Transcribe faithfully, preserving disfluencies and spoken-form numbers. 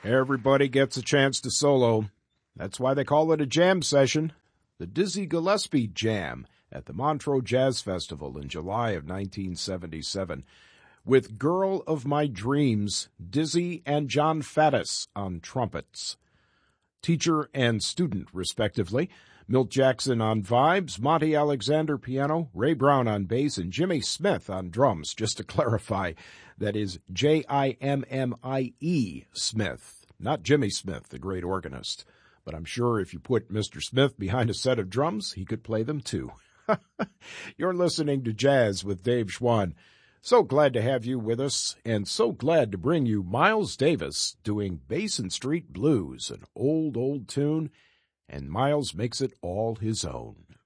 Everybody gets a chance to solo. That's why they call it a jam session. The Dizzy Gillespie Jam at the Montreux Jazz Festival in July of nineteen seventy-seven. With Girl of My Dreams, Dizzy and John Faddis on trumpets. Teacher and student, respectively. Milt Jackson on vibes, Monty Alexander piano, Ray Brown on bass, and Jimmy Smith on drums. Just to clarify, that is J I M M I E Smith, not Jimmy Smith, the great organist. But I'm sure if you put Mister Smith behind a set of drums, he could play them too. You're listening to Jazz with Dave Schwann. So glad to have you with us, and so glad to bring you Miles Davis doing Basin Street Blues, an old, old tune, and Miles makes it all his own.